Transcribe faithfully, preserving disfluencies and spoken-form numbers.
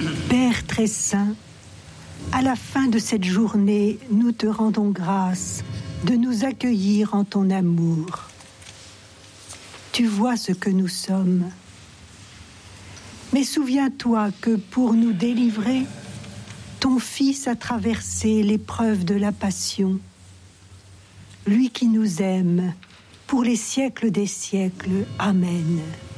Père très saint, à la fin de cette journée, nous te rendons grâce de nous accueillir en ton amour. Tu vois ce que nous sommes. Mais souviens-toi que pour nous délivrer, ton Fils a traversé l'épreuve de la passion. Lui qui nous aime pour les siècles des siècles. Amen.